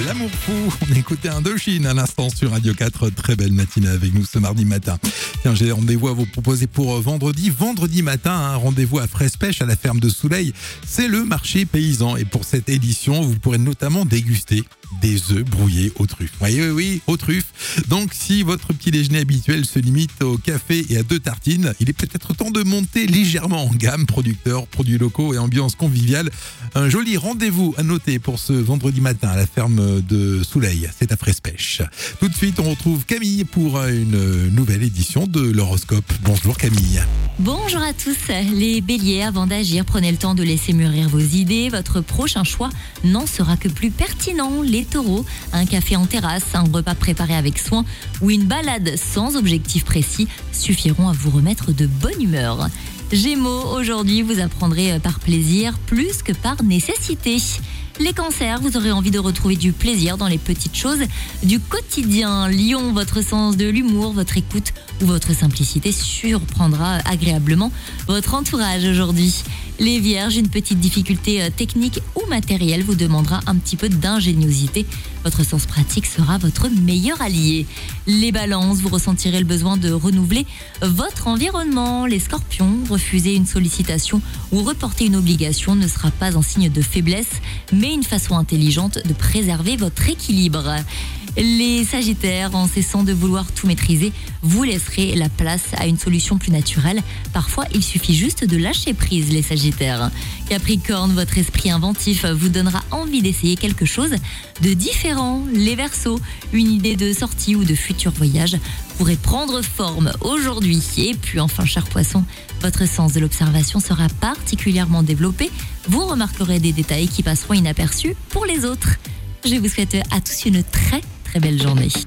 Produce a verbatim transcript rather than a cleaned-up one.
L'amour fou. On écoutait Indochine à l'instant sur Radio quatre. Très belle matinée avec nous ce mardi matin. Tiens, j'ai rendez-vous à vous proposer pour vendredi. Vendredi matin, un rendez-vous à Fraise Pêche à la ferme de Soleil. C'est le marché paysan. Et pour cette édition, vous pourrez notamment déguster des œufs brouillés aux truffes. Oui, oui, oui, aux truffes. Donc, si votre petit déjeuner habituel se limite au café et à deux tartines, il est peut-être temps de monter légèrement en gamme. Producteurs, produits locaux et ambiance conviviale. Un joli rendez-vous à noter pour ce vendredi matin à la ferme de Soleil. C'est à Fraise Pêche. Tout de suite, on retrouve Camille pour une nouvelle édition de l'horoscope. Bonjour Camille. Bonjour à tous. Les béliers, avant d'agir, prenez le temps de laisser mûrir vos idées. Votre prochain choix n'en sera que plus pertinent. Les taureaux, un café en terrasse, un repas préparé avec soin ou une balade sans objectif précis suffiront à vous remettre de bonne humeur. Gémeaux, aujourd'hui, vous apprendrez par plaisir plus que par nécessité. Les cancers, vous aurez envie de retrouver du plaisir dans les petites choses du quotidien. Lion, votre sens de l'humour, votre écoute ou votre simplicité surprendra agréablement votre entourage aujourd'hui. Les vierges, une petite difficulté technique ou matérielle vous demandera un petit peu d'ingéniosité. Votre sens pratique sera votre meilleur allié. Les balances, vous ressentirez le besoin de renouveler votre environnement. Les scorpions, refuser une sollicitation ou reporter une obligation ne sera pas un signe de faiblesse, mais une façon intelligente de préserver votre équilibre. Les sagittaires, en cessant de vouloir tout maîtriser, vous laisserez la place à une solution plus naturelle. Parfois, il suffit juste de lâcher prise, les sagittaires. Capricorne, votre esprit inventif vous donnera envie d'essayer quelque chose de différent. Les verseaux, une idée de sortie ou de futur voyage pourrait prendre forme aujourd'hui. Et puis enfin, cher poisson, votre sens de l'observation sera particulièrement développé. Vous remarquerez des détails qui passeront inaperçus pour les autres. Je vous souhaite à tous une très très belle journée.